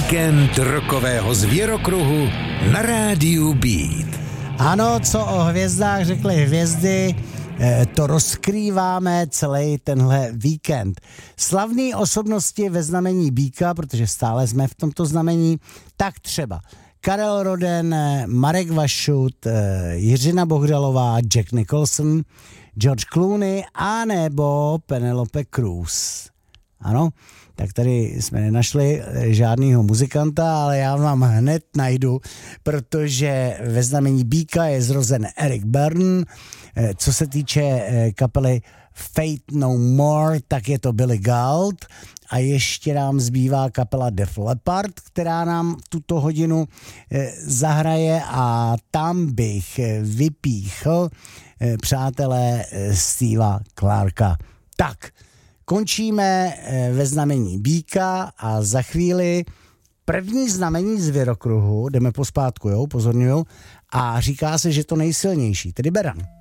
Víkend rokového zvěrokruhu na rádiu Beat. Ano, co o hvězdách řekly hvězdy, to rozkrýváme celý tenhle víkend. Slavné osobnosti ve znamení býka, protože stále jsme v tomto znamení, tak třeba Karel Roden, Marek Vašut, Jiřina Bohdalová, Jack Nicholson, George Clooney a nebo Penelope Cruz. Ano, tak tady jsme nenašli žádného muzikanta, ale já vám hned najdu, protože ve znamení býka je zrozen Eric Burdon. Co se týče kapely Fate No More, tak je to Billy Gould. A ještě nám zbývá kapela Def Leppard, která nám tuto hodinu zahraje a tam bych vypíchl přátelé Steva Clarka. Tak, končíme ve znamení býka a za chvíli první znamení zvěrokruhu, jdeme pospátku, jo, pozorňuju, a říká se, že to nejsilnější, tedy beran.